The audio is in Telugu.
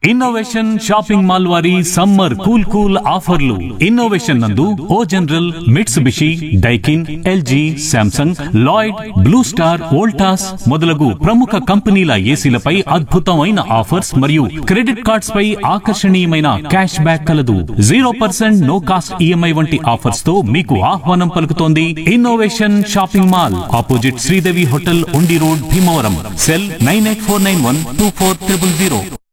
ఇన్నోవేషన్ షాపింగ్ మాల్ వారి సమ్మర్ కూల్ కూల్ ఆఫర్లు. ఇన్నోవేషన్ నందు ఓ general, Mitsubishi, Daikin, LG, Samsung, Lloyd, blue star, Voltas మొదలగు ప్రముఖ కంపెనీల ఏసీలపై అద్భుతమైన ఆఫర్స్ మరియు క్రెడిట్ కార్డ్స్ పై ఆకర్షణీయమైన క్యాష్ బ్యాక్ కలదు. 0% నో కాస్ట్ ఈఎంఐ వంటి ఆఫర్స్ తో మీకు ఆహ్వానం పలుకుతోంది innovation shopping mall, opposite Sridevi hotel, ఉండి రోడ్, భీమవరం. సెల్ 984912400.